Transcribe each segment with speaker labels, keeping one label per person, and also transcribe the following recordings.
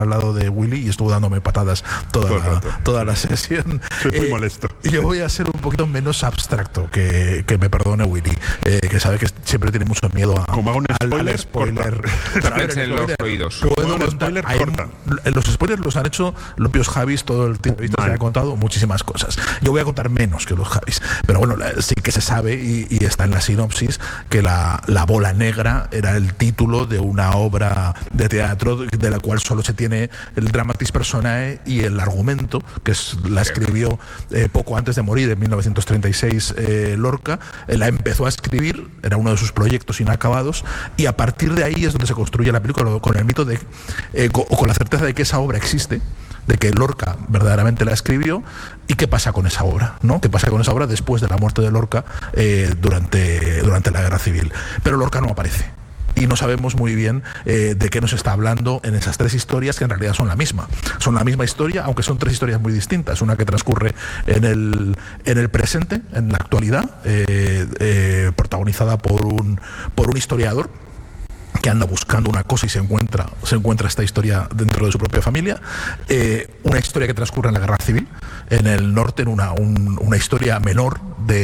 Speaker 1: al lado de Willy y estuvo dándome patadas toda la sesión.
Speaker 2: Soy muy molesto.
Speaker 1: Yo voy a ser un poquito menos abstracto, que me perdone Willy, que sabe que siempre tiene mucho miedo al spoiler.
Speaker 3: Tapense en los oídos.
Speaker 1: Los spoilers los han hecho los pios Javis, todo el tiempo se han contado muchísimas cosas. Yo voy a contar menos que los Javis, pero bueno, sí que se sabe y está en la sinopsis que la bola negra era el título de una obra de teatro de la cual solo se tiene el dramatis personae y el argumento, que la escribió poco antes de morir, en 1936, Lorca. La empezó a escribir, era uno de sus proyectos inacabados, y a partir de ahí es donde se construye la película, con el mito de, o con la certeza de que esa obra existe, de que Lorca verdaderamente la escribió, y qué pasa con esa obra, ¿no? ¿Qué pasa con esa obra después de la muerte de Lorca durante la Guerra Civil? Pero Lorca no aparece. Y no sabemos muy bien de qué nos está hablando en esas tres historias, que en realidad son la misma. Son la misma historia, aunque son tres historias muy distintas. Una que transcurre en el presente, en la actualidad, protagonizada por un historiador que anda buscando una cosa y se encuentra esta historia dentro de su propia familia. Una historia que transcurre en la Guerra Civil, en el norte, en una historia menor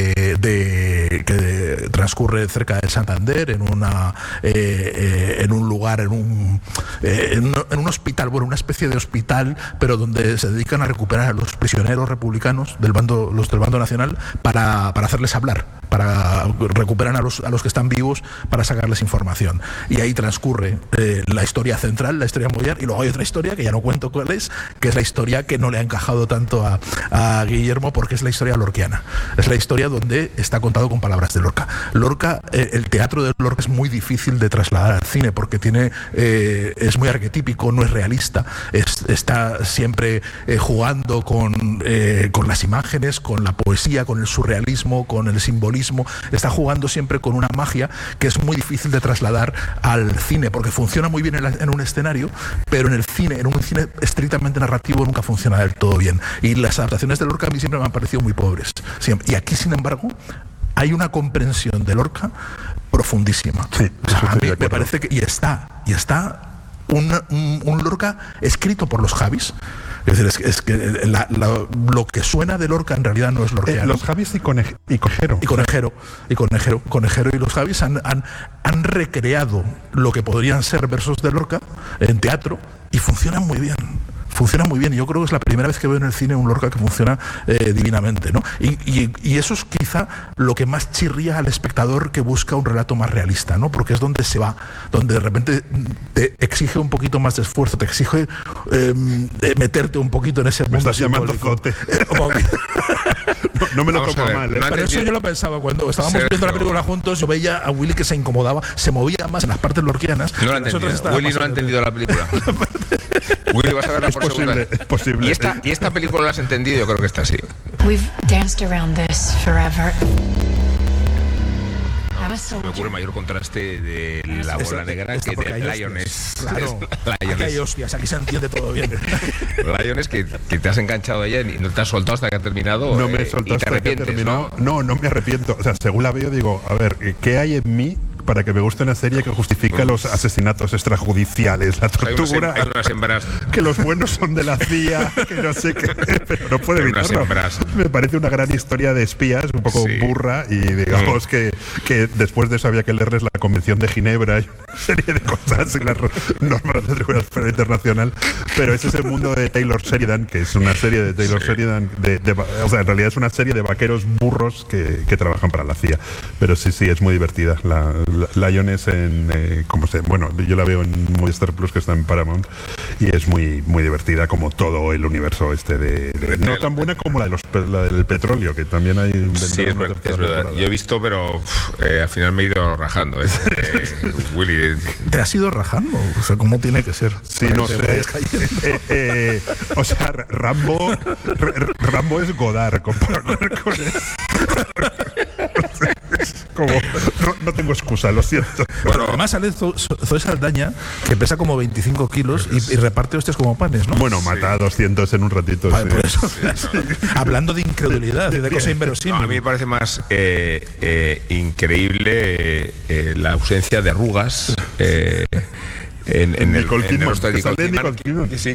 Speaker 1: que transcurre cerca de Santander, en un lugar, en un hospital, bueno, una especie de hospital, pero donde se dedican a recuperar a los prisioneros republicanos los del bando nacional para hacerles hablar, para recuperar a los que están vivos, para sacarles información. Y ahí transcurre la historia central, la historia mundial, y luego hay otra historia que ya no cuento cuál es, que es la historia que no le ha encajado tanto a Guillermo, porque es la historia lorquiana. Es la historia donde está contado con palabras de Lorca. El teatro de Lorca es muy difícil de trasladar al cine, porque es muy arquetípico, no es realista, está siempre jugando con las imágenes, con la poesía, con el surrealismo, con el simbolismo. Está jugando siempre con una magia que es muy difícil de trasladar al cine, porque funciona muy bien en un escenario, pero en un cine estrictamente narrativo nunca funciona del todo bien. Y las adaptaciones de Lorca a mí siempre me han parecido muy pobres. Y aquí, sin embargo, hay una comprensión de Lorca profundísima.
Speaker 2: Sí,
Speaker 1: o sea, a mí me parece que está un Lorca escrito por los Javis. Es decir, es que lo que suena de Lorca en realidad no es lorquiano.
Speaker 2: Los Javis y Conejero.
Speaker 1: Conejero y los Javis han recreado lo que podrían ser versos de Lorca en teatro, y funcionan muy bien. Yo creo que es la primera vez que veo en el cine un Lorca que funciona divinamente, ¿no? Y eso es quizá lo que más chirría al espectador que busca un relato más realista, ¿no? Porque es donde se va, donde de repente te exige un poquito más de esfuerzo, te exige meterte un poquito en ese mundo.
Speaker 2: Me estás llamando Zote. No me lo tomo mal.
Speaker 1: Pero eso yo lo pensaba cuando estábamos viendo la película juntos. Yo veía a Willy que se incomodaba, se movía más en las partes lorquianas.
Speaker 3: No lo ha entendido. Willy no ha entendido la película. Willy, vas a verla por segunda vez.
Speaker 2: Es posible.
Speaker 3: Y esta película la has entendido, yo creo que está así.
Speaker 4: We've danced around this forever.
Speaker 3: Me ocurre mayor contraste de la bola negra que de Lioness.
Speaker 1: Claro, aquí hay hostias, aquí se entiende todo bien.
Speaker 3: Lioness, que te has enganchado a ella y no te has soltado hasta que ha terminado.
Speaker 2: No me he soltado hasta que ha terminado. No me arrepiento. O sea, según la veo, digo, a ver, ¿qué hay en mí para que me guste una serie que justifica los asesinatos extrajudiciales, la tortura,
Speaker 3: hay unas hembras,
Speaker 2: que los buenos son de la CIA, que no sé qué, pero no puede evitarlo. Me parece una gran historia de espías, un poco burra, y digamos que después de eso había que leerles la Convención de Ginebra y una serie de cosas y las normas de Tribunal Penal Internacional, pero ese es el mundo de Taylor Sheridan, que es una serie de Taylor Sheridan, o sea, en realidad es una serie de vaqueros burros que trabajan para la CIA, pero sí, es muy divertida. Lioness bueno, yo la veo en Movistar Plus, que está en Paramount, y es muy muy divertida, como todo el universo no tan buena como la del petróleo, que también hay.
Speaker 3: Sí, es verdad. Yo he visto, pero al final me he ido rajando. Willy,
Speaker 1: ¿te has ido rajando? O sea, ¿cómo tiene que ser?
Speaker 2: Sí, no sé. O sea, Rambo es Godard comparado con él. Como, no tengo excusa, lo siento.
Speaker 1: Bueno, además sale Zoe Saldaña, que pesa como 25 kilos y reparte hostias como panes, ¿no?
Speaker 2: Bueno, mata a 200 en un ratito.
Speaker 1: Vale, por eso. Hablando de incredulidad y de cosa inverosímil.
Speaker 3: A mí me parece más increíble la ausencia de arrugas en el rostro de Nicole Kidman. Sí,